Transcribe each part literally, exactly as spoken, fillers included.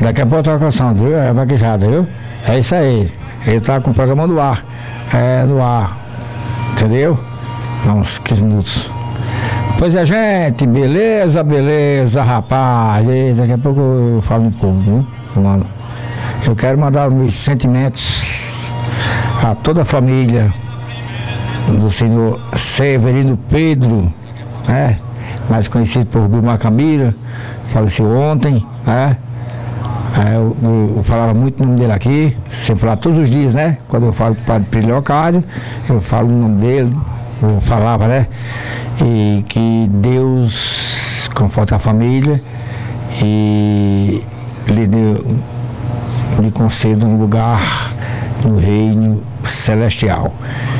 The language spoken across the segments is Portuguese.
Daqui a pouco toca a Santos, viu? É vaquejada, viu? É isso aí. Ele tá com o programa no ar. É, no ar. Entendeu? Há uns quinze minutos. Pois é, gente, beleza, beleza, rapaz. E daqui a pouco eu falo um pouco, viu? Mano, eu quero mandar meus sentimentos a toda a família do senhor Severino Pedro, né? Mais conhecido por Vilmar Camila, faleceu ontem, né? É, eu, eu, eu falava muito o nome dele aqui, sempre falar todos os dias, né? Quando eu falo com o padre Pedro Leocádio, eu falo o nome dele, eu falava, né? E que Deus conforte a família e lhe, deu, lhe conceda um lugar no reino celestial.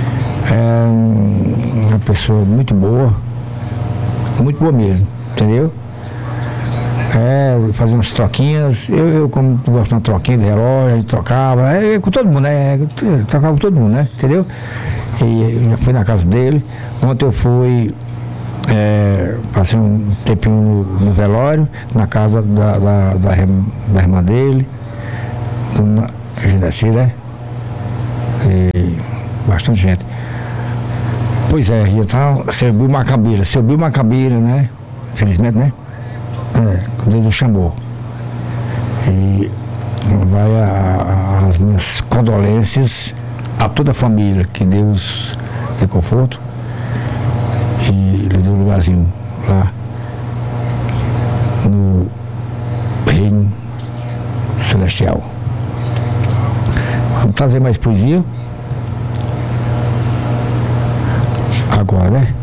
É uma pessoa muito boa, muito boa mesmo, entendeu? É, fazer umas troquinhas, eu, eu como gosto de uma troquinha de relógio, a gente trocava, é, com todo mundo, né? Trocava com todo mundo, né? Entendeu? E eu fui na casa dele, ontem eu fui, é, passei um tempinho no, no velório, na casa da, da, da, da irmã dele, uma gente assim, né? E bastante gente. Pois é, então, seu Bill Macambira, seu Bill Macambira, né? Felizmente, né? É, Deus o chamou. E vai a, a, as minhas condolências a toda a família, que Deus dê conforto e lhe dê um lugarzinho lá no reino celestial. Vamos trazer mais poesia agora, né?